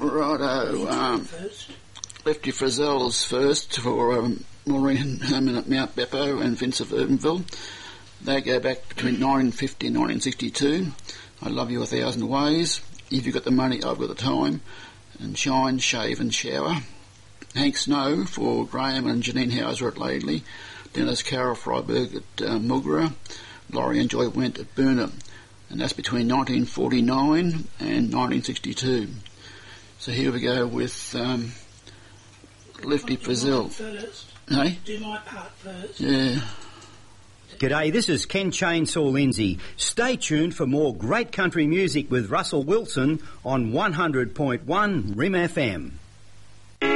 Righto. Lefty Frizzell's first for Maureen Herman at Mount Beppo and Vince of Urbanville. They go back between 1950 and 1962. I Love You 1,000 Ways. If You've Got the Money, I've Got the Time. And Shine, Shave and Shower. Hank Snow for Graham and Janine Hauser at Laidley. Dennis Carroll Freiberg at Mulgra. Laurie and Joy Went at Burnham. And that's between 1949 and 1962. So here we go with Lefty Frizzell. Hey? Do my part first. Yeah. G'day, this is Ken Chainsaw Lindsay. Stay tuned for more great country music with Russell Wilson on 100.1 Rim FM.